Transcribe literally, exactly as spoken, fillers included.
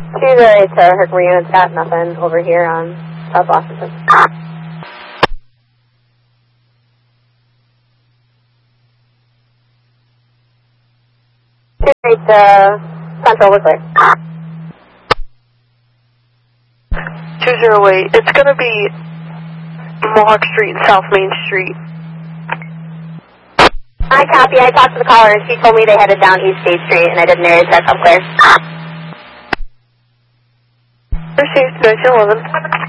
two zero eight to Herc Unit's got nothing over here on South Washington. two zero eight to Central, we're clear. two zero eight, it's going to be Mohawk Street and South Main Street. I copy, I talked to the caller and she told me they headed down East State Street and I did an area check, I'm clear. Received, nine eleven.